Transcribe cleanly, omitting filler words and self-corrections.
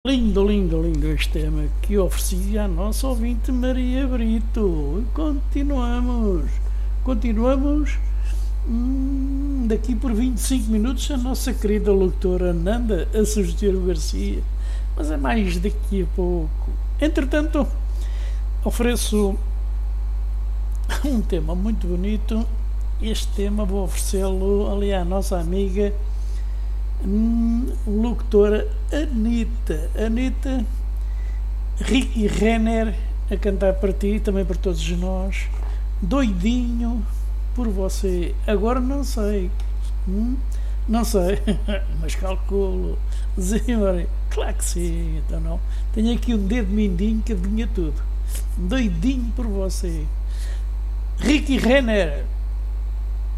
Lindo, lindo, lindo este tema que ofereci à nossa ouvinte Maria Brito. E continuamos daqui por 25 minutos a nossa querida locutora Nanda a sugerir o Garcia, mas é mais daqui a pouco. Entretanto, ofereço um tema muito bonito. Este tema vou oferecê-lo ali à nossa amiga locutora Anitta Ricky Renner a cantar para ti e também para todos nós. Doidinho por você. Agora não sei, não sei, mas calculo. Sim, claro que sim, então não. Tenho aqui um dedo mindinho que adivinha tudo. Doidinho por você. Ricky Renner.